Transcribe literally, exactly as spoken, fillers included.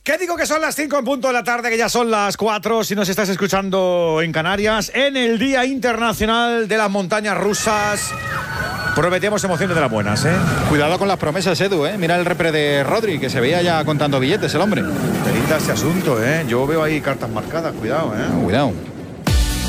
¿Qué digo que son las cinco en punto de la tarde, que ya son las cuatro si nos estás escuchando en Canarias, en el Día Internacional de las Montañas Rusas? Prometemos emociones de las buenas, ¿eh? Cuidado con las promesas, Edu, ¿eh? Mira el repre de Rodri, que se veía ya contando billetes el hombre. Telita ese asunto, ¿eh? Yo veo ahí cartas marcadas, cuidado, ¿eh? No, cuidado.